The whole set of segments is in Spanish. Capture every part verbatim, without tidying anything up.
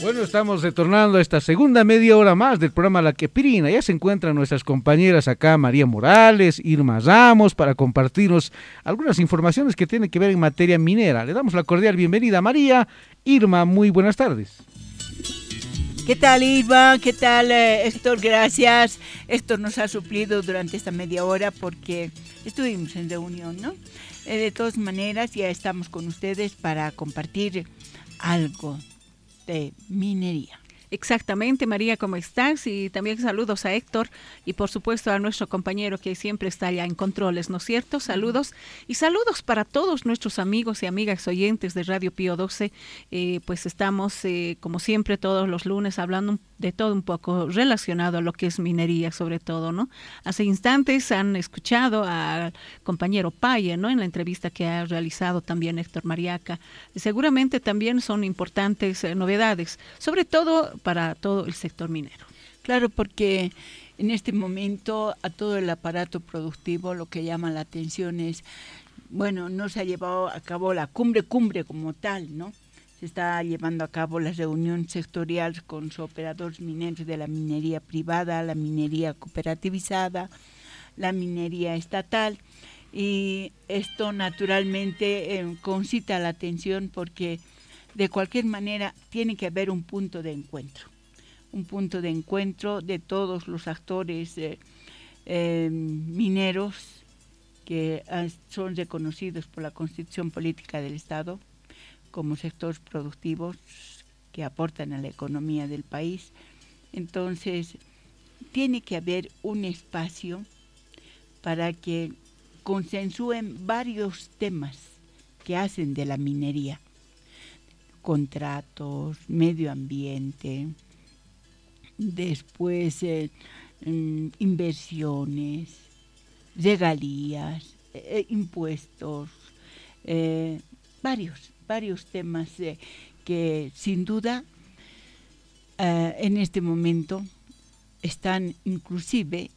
Bueno, estamos retornando a esta segunda media hora más del programa La Quepirina. Ya se encuentran nuestras compañeras acá, María Morales, Irma Ramos, para compartirnos algunas informaciones que tienen que ver en materia minera. Le damos la cordial bienvenida a María. Irma, muy buenas tardes. ¿Qué tal, Irma? ¿Qué tal, eh, Héctor? Gracias. Héctor nos ha suplido durante esta media hora porque estuvimos en reunión, ¿no? Eh, de todas maneras, ya estamos con ustedes para compartir algo de minería. Exactamente, María, ¿cómo estás? Y también saludos a Héctor y por supuesto a nuestro compañero que siempre está allá en controles, ¿no es cierto? Saludos y saludos para todos nuestros amigos y amigas oyentes de Radio Pío doce. Eh, pues estamos, eh, como siempre, todos los lunes hablando de todo un poco relacionado a lo que es minería, sobre todo, ¿no? Hace instantes han escuchado al compañero Paye, ¿no? En la entrevista que ha realizado también Héctor Mariaca. Seguramente también son importantes eh, novedades, sobre todo para todo el sector minero. Claro, porque en este momento a todo el aparato productivo lo que llama la atención es, bueno, no se ha llevado a cabo la cumbre cumbre como tal, ¿no? Se está llevando a cabo la reunión sectorial con los operadores mineros de la minería privada, la minería cooperativizada, la minería estatal, y esto naturalmente eh, concita la atención porque de cualquier manera tiene que haber un punto de encuentro, un punto de encuentro de todos los actores eh, eh, mineros que uh, son reconocidos por la Constitución Política del Estado como sectores productivos que aportan a la economía del país. Entonces, tiene que haber un espacio para que consensúen varios temas que hacen de la minería. Contratos, medio ambiente, después eh, mm, inversiones, regalías, eh, impuestos, eh, varios, varios temas eh, que sin duda eh, en este momento están inclusive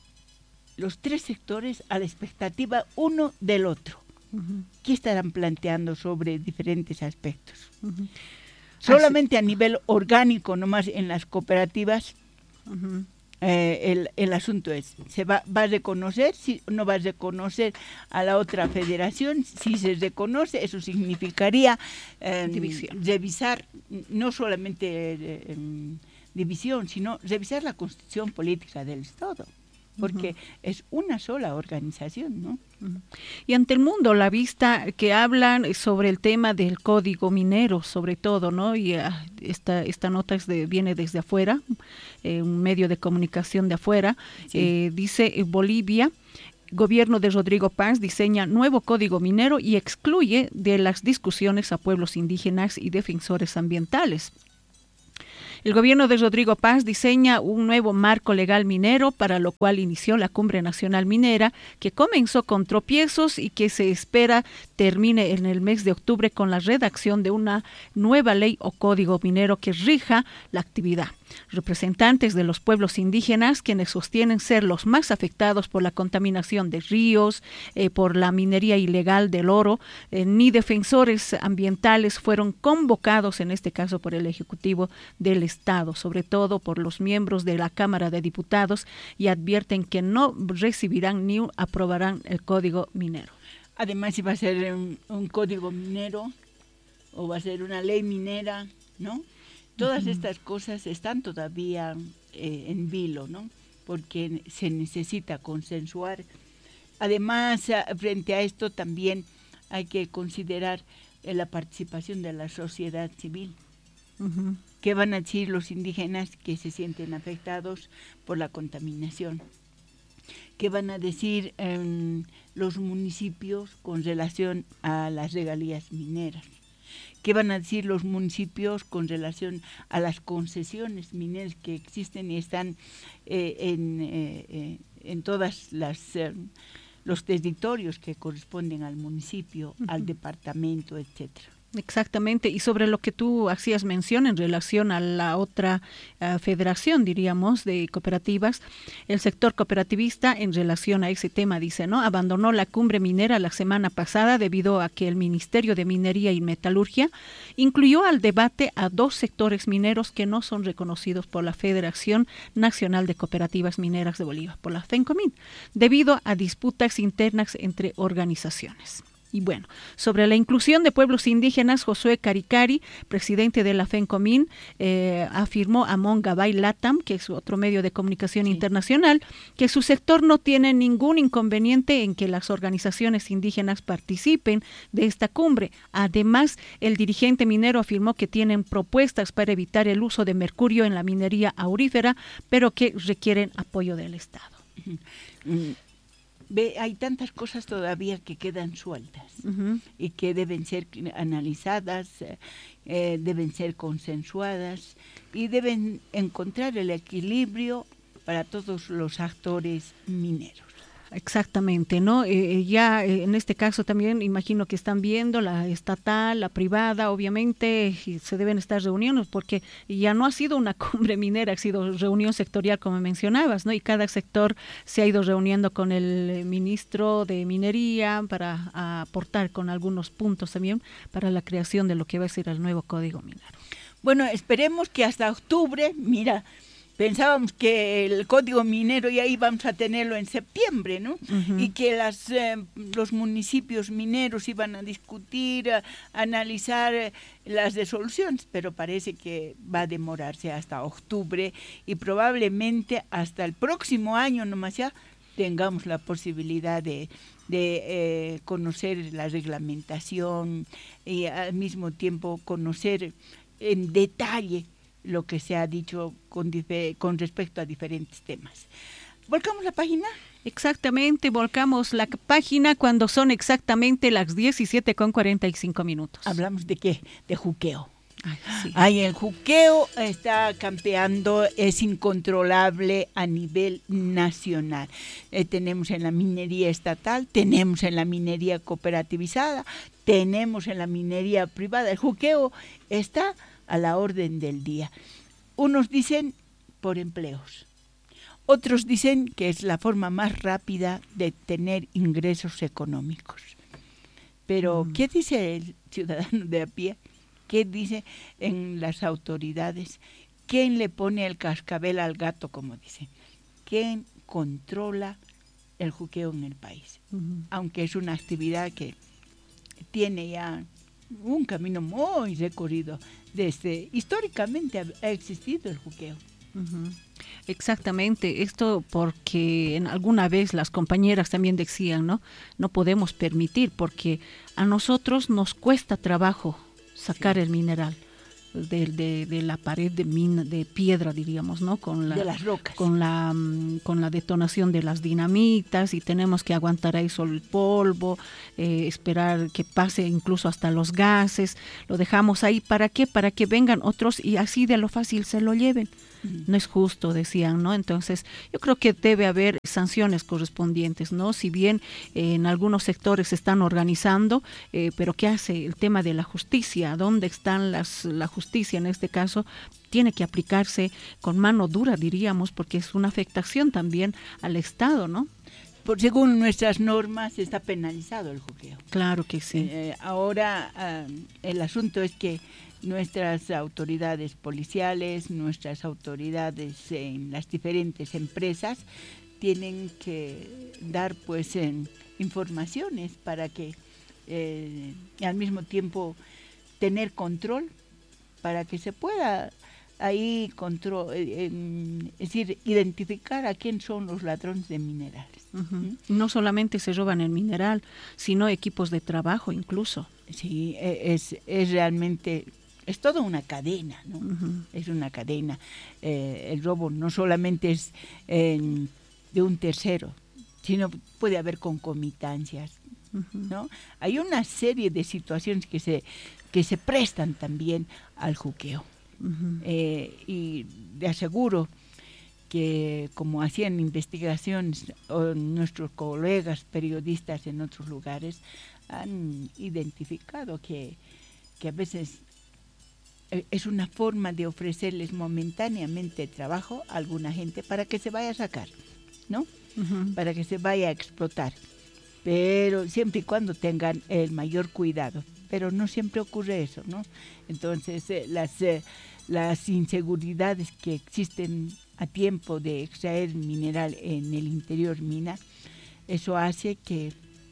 los tres sectores a la expectativa uno del otro. Uh-huh. ¿Qué estarán planteando sobre diferentes aspectos? Uh-huh. Solamente Así. a nivel orgánico, nomás en las cooperativas, uh-huh. eh, el, el asunto es, ¿se va, va a reconocer? Si no va a reconocer a la otra federación, si se reconoce, eso significaría eh, revisar, no solamente eh, eh, división, sino revisar la Constitución Política del Estado. Porque uh-huh. es una sola organización, ¿no? Uh-huh. Y ante el mundo, la vista que hablan sobre el tema del código minero, sobre todo, ¿no? Y uh, esta esta nota es de, viene desde afuera, eh, un medio de comunicación de afuera, sí. eh, dice eh, Bolivia. Gobierno de Rodrigo Paz diseña nuevo código minero y excluye de las discusiones a pueblos indígenas y defensores ambientales. El gobierno de Rodrigo Paz diseña un nuevo marco legal minero, para lo cual inició la Cumbre Nacional Minera, que comenzó con tropiezos y que se espera termine en el mes de octubre con la redacción de una nueva ley o código minero que rija la actividad. Representantes de los pueblos indígenas, quienes sostienen ser los más afectados por la contaminación de ríos, eh, por la minería ilegal del oro, eh, ni defensores ambientales fueron convocados, en este caso por el Ejecutivo del Estado, sobre todo por los miembros de la Cámara de Diputados, y advierten que no recibirán ni aprobarán el código minero. Además, si va a ser un, un código minero o va a ser una ley minera, ¿no? Todas uh-huh. estas cosas están todavía eh, en vilo, ¿no? Porque se necesita consensuar. Además, a, frente a esto también hay que considerar eh, la participación de la sociedad civil. Uh-huh. ¿Qué van a decir los indígenas que se sienten afectados por la contaminación? ¿Qué van a decir eh, los municipios con relación a las regalías mineras? ¿Qué van a decir los municipios con relación a las concesiones mineras que existen y están eh, en, eh, en todas las eh, los territorios que corresponden al municipio, uh-huh. al departamento, etcétera? Exactamente, y sobre lo que tú hacías mención en relación a la otra uh, federación, diríamos, de cooperativas, el sector cooperativista en relación a ese tema dice, ¿no? Abandonó la cumbre minera la semana pasada debido a que el Ministerio de Minería y Metalurgia incluyó al debate a dos sectores mineros que no son reconocidos por la Federación Nacional de Cooperativas Mineras de Bolivia, por la FENCOMIN, debido a disputas internas entre organizaciones. Y bueno, sobre la inclusión de pueblos indígenas, Josué Caricari, presidente de la FENCOMIN, eh, afirmó a Mongabay Latam, que es otro medio de comunicación sí. internacional, que su sector no tiene ningún inconveniente en que las organizaciones indígenas participen de esta cumbre. Además, el dirigente minero afirmó que tienen propuestas para evitar el uso de mercurio en la minería aurífera, pero que requieren apoyo del Estado. Mm. Ve, hay tantas cosas todavía que quedan sueltas uh-huh. y que deben ser analizadas, eh, deben ser consensuadas y deben encontrar el equilibrio para todos los actores mineros. Exactamente, ¿no? Eh, ya eh, en este caso también imagino que están viendo la estatal, la privada, obviamente y se deben estar reuniendo porque ya no ha sido una cumbre minera, ha sido reunión sectorial como mencionabas, ¿no? Y cada sector se ha ido reuniendo con el ministro de Minería para aportar con algunos puntos también para la creación de lo que va a ser el nuevo Código Minero. Bueno, esperemos que hasta octubre, mira, pensábamos que el Código Minero ya íbamos a tenerlo en septiembre, ¿no? Uh-huh. Y que las, eh, los municipios mineros iban a discutir, a, a analizar eh, las resoluciones, pero parece que va a demorarse hasta octubre y probablemente hasta el próximo año nomás ya tengamos la posibilidad de, de eh, conocer la reglamentación y al mismo tiempo conocer en detalle lo que se ha dicho con, con respecto a diferentes temas. ¿Volcamos la página? Exactamente, volcamos la página cuando son exactamente las diecisiete con cuarenta y cinco minutos. ¿Hablamos de qué? De juqueo. Ay, sí. Ay, el juqueo está campeando, es incontrolable a nivel nacional. Eh, tenemos en la minería estatal, tenemos en la minería cooperativizada, tenemos en la minería privada. El juqueo está a la orden del día. Unos dicen por empleos, otros dicen que es la forma más rápida de tener ingresos económicos. Pero, mm. ¿qué dice el ciudadano de a pie? ¿Qué dice en las autoridades? ¿Quién le pone el cascabel al gato, como dicen? ¿Quién controla el juqueo en el país? Uh-huh. Aunque es una actividad que tiene ya un camino muy recorrido. Desde históricamente ha, ha existido el juqueo. Uh-huh. Exactamente, esto porque en alguna vez las compañeras también decían, ¿no? No podemos permitir porque a nosotros nos cuesta trabajo sacar sí. el mineral de, de, de la pared de mina, de piedra, diríamos, ¿no? Con la, de las rocas. Con la, con la detonación de las dinamitas y tenemos que aguantar ahí solo el polvo, eh, esperar que pase incluso hasta los gases, lo dejamos ahí, ¿para qué? Para que vengan otros y así de lo fácil se lo lleven. No es justo, decían, ¿no? Entonces, yo creo que debe haber sanciones correspondientes, ¿no? Si bien eh, en algunos sectores se están organizando, eh, pero ¿qué hace el tema de la justicia? ¿Dónde están las la justicia en este caso? Tiene que aplicarse con mano dura, diríamos, porque es una afectación también al Estado, ¿no? Por, según nuestras normas está penalizado el juqueo. Claro que sí. Eh, ahora uh, el asunto es que nuestras autoridades policiales, nuestras autoridades en las diferentes empresas tienen que dar pues en informaciones para que eh, al mismo tiempo tener control para que se pueda ahí control, eh, es decir, identificar a quién son los ladrones de minerales. Uh-huh. ¿Mm? No solamente se roban el mineral, sino equipos de trabajo incluso. Sí, es, es realmente, es toda una cadena, ¿no? Uh-huh. Es una cadena. Eh, el robo no solamente es eh, de un tercero, sino puede haber concomitancias, uh-huh. ¿no? Hay una serie de situaciones que se, que se prestan también al juqueo. Uh-huh. Eh, y le aseguro que como hacían investigaciones o nuestros colegas periodistas en otros lugares han identificado que que a veces es una forma de ofrecerles momentáneamente trabajo a alguna gente para que se vaya a sacar, ¿no? Uh-huh. Para que se vaya a explotar, pero siempre y cuando tengan el mayor cuidado. Pero no siempre ocurre eso, ¿no? Entonces, eh, las, eh, las inseguridades que existen a tiempo de extraer mineral en el interior mina, eso hace que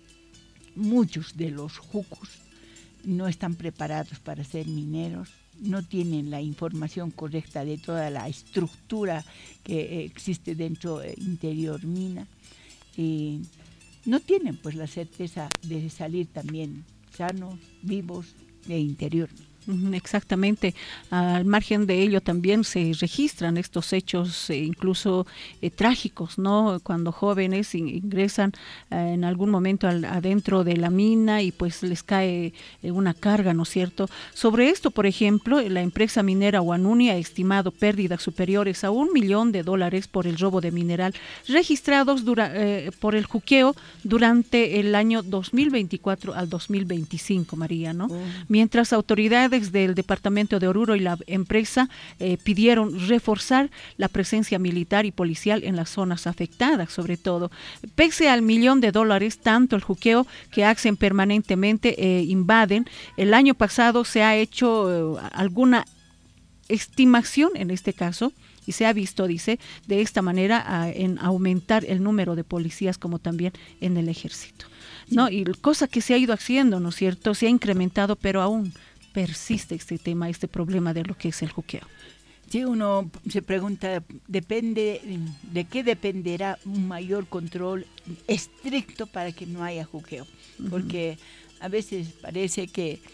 muchos de los jucos no están preparados para ser mineros, no tienen la información correcta de toda la estructura que existe dentro del interior mina y no tienen pues la certeza de salir también sanos, vivos, de interior. Exactamente. Al margen de ello también se registran estos hechos eh, incluso eh, trágicos, ¿no? Cuando jóvenes in, ingresan eh, en algún momento al, adentro de la mina y pues les cae eh, una carga, ¿no es cierto? Sobre esto, por ejemplo, la empresa minera Huanuni ha estimado pérdidas superiores a un millón de dólares por el robo de mineral registrados dura, eh, por el juqueo durante el año dos mil veinticuatro al dos mil veinticinco, María, ¿no? Oh. Mientras autoridades del departamento de Oruro y la empresa eh, pidieron reforzar la presencia militar y policial en las zonas afectadas, sobre todo. Pese al millón de dólares, tanto el juqueo que hacen permanentemente eh, invaden, el año pasado se ha hecho eh, alguna estimación en este caso, y se ha visto, dice, de esta manera a, en aumentar el número de policías como también en el ejército, ¿no? Y cosa que se ha ido haciendo, ¿no es cierto? Se ha incrementado, pero aún persiste este tema, este problema de lo que es el juqueo. Sí, uno se pregunta, depende, ¿de qué dependerá un mayor control estricto para que no haya juqueo? Uh-huh. Porque a veces parece que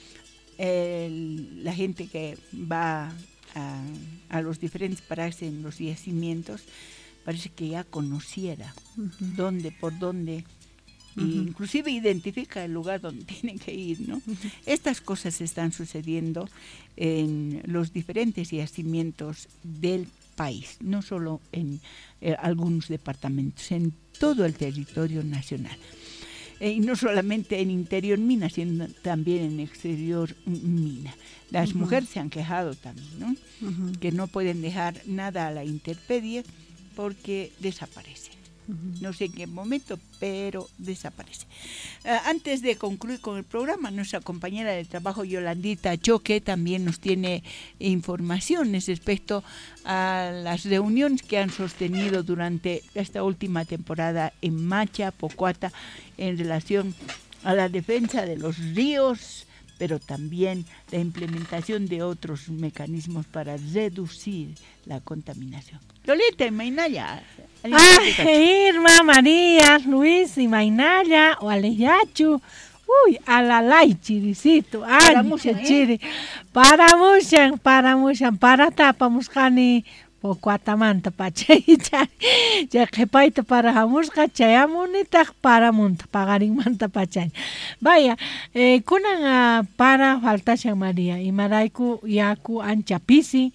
eh, la gente que va a, a los diferentes parajes en los yacimientos, parece que ya conociera uh-huh. dónde, por dónde, Uh-huh. inclusive identifica el lugar donde tienen que ir, ¿no? Uh-huh. Estas cosas están sucediendo en los diferentes yacimientos del país, no solo en eh, algunos departamentos, en todo el territorio nacional. Eh, y no solamente en interior mina, sino también en exterior mina. Las uh-huh. mujeres se han quejado también, ¿no? Uh-huh. Que no pueden dejar nada a la intemperie porque desaparecen. No sé en qué momento, pero desaparece. Uh, antes de concluir con el programa, nuestra compañera de trabajo, Yolandita Choque, también nos tiene informaciones respecto a las reuniones que han sostenido durante esta última temporada en Macha, Pocuata, en relación a la defensa de los ríos, pero también la implementación de otros mecanismos para reducir la contaminación. Lolita y Mainaya. Ah, Irma, María, Luis y Mainaya, o Aleyachu. Uy, alalaichi, disito. Para muchan, chiri. Para muchan, para muchan, para tapa muscani. Pocuatamanta pachay, ya que paita para jamusca, chayamunita para munta, pagarin manta pachay. Vaya, eh, kunan uh, para faltashan María, y maraiku yaku anchapisi,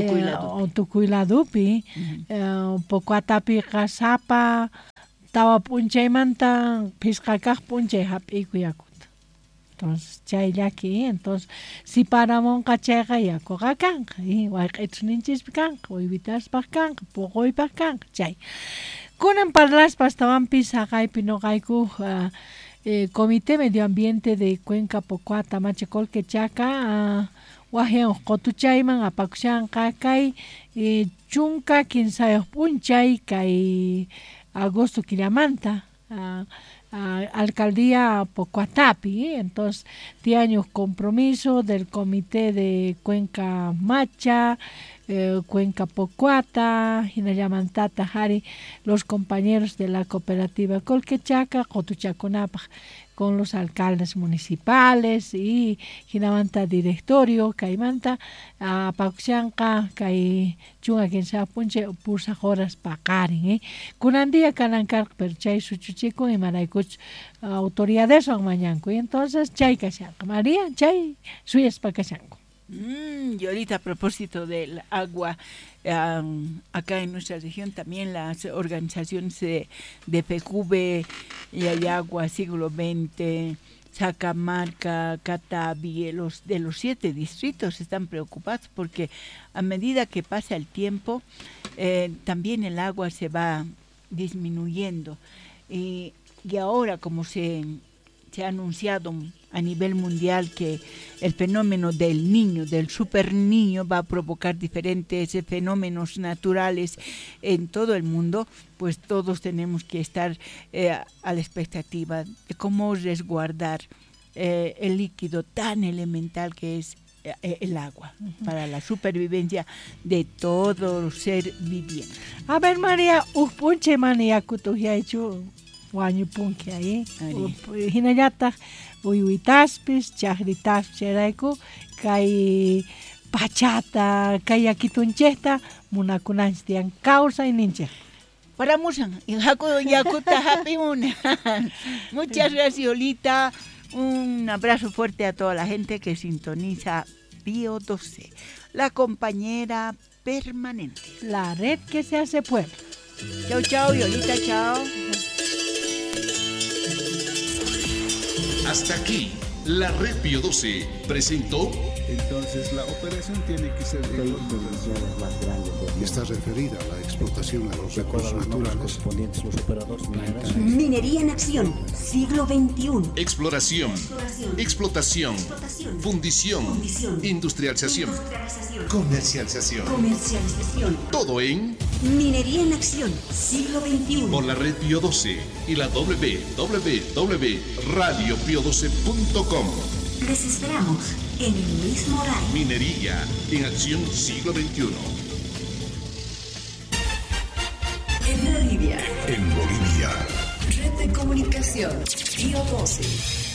o tukuiladupi, uh, pocuatapi kasapa, tawa punchay manta, piscacaj punchay hapiku yaku. Entonces, chaylaki, entonces, si paramon cachega ya cogacanca, y guayquetos ninchis picanca, o evitas pacanca, pogoy pacanca, chay. Kunan parlas pastawan pisagay pinogayku, uh, eh, Comité Medio Ambiente de Cuenca Pocuata, Machecol Quechaca, Wajen Cotuchayman, Apaxan Kakay, eh, Chunca, Quinsayo Punchay, Kay Agosto Quilamanta, uh, Uh, alcaldía Pocuatapi, ¿eh? Entonces, de años compromiso del Comité de Cuenca Macha, eh, Cuenca Pocuata, Hinayamantata Hari, los compañeros de la cooperativa Colquechaca, Cotuchaconapa, con los alcaldes municipales y Hinamanta directorio, Caimanta, a Pauxianca, Cai Chunga Quinsa Punche, Pursa Horas Pacarin, ¿eh? Kunandía Canancar, Perchay, Suchuchico y Maraicuch, autoridades son mañanco, y entonces Chay Casanco, María, Chay, Suyas Pacasanco. Mm, y ahorita a propósito del agua, um, acá en nuestra región también las organizaciones de, de P Q V y hay agua siglo veinte, Sacamarca, Catavi, los, de los siete distritos están preocupados porque a medida que pasa el tiempo, eh, también el agua se va disminuyendo. Y, y ahora, como se, se ha anunciado a nivel mundial que el fenómeno del niño, del super niño, va a provocar diferentes fenómenos naturales en todo el mundo, pues todos tenemos que estar eh, a la expectativa de cómo resguardar eh, el líquido tan elemental que es eh, el agua, uh-huh, para la supervivencia de todo ser viviente. A ver, María, uspunche María kutuja hecho guaño punque ahí, hinayata uyuitaspis, chahritas cheraiku, kai pachata, kai akitunchesta, munakunanstian causa y ninja. Para musan, yaku yakuta happy una. Muchas gracias, Yolita. Un abrazo fuerte a toda la gente que sintoniza Pío doce, la compañera permanente. La red que se hace pueblo. Chao, chao, Yolita, chao. Hasta aquí, la red Pío doce presentó. Entonces la operación tiene que ser de más grandes. Está referida a la explotación a los recursos naturales correspondientes los operadores mineros. Minería en acción, siglo veintiuno. Exploración, Exploración, explotación, explotación, fundición, fundición, industrialización, industrialización, comercialización. comercialización. Todo en Minería en acción, siglo veintiuno. por la red Pío doce y la doble u doble u doble u punto radio pío doce punto com. Les esperamos en el mismo horario. Minería en acción siglo veintiuno. En Bolivia, En Bolivia. red de comunicación, Pío doce.